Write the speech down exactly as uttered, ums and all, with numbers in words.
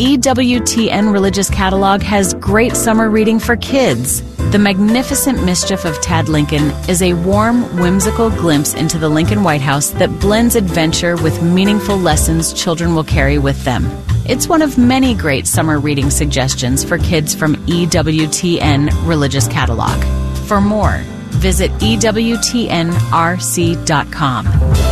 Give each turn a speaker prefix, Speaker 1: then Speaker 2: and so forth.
Speaker 1: E W T N Religious Catalog has great summer reading for kids. The Magnificent Mischief of Tad Lincoln is a warm, whimsical glimpse into the Lincoln White House that blends adventure with meaningful lessons children will carry with them. It's one of many great summer reading suggestions for kids from E W T N Religious Catalog. For more, visit E W T N R C dot com.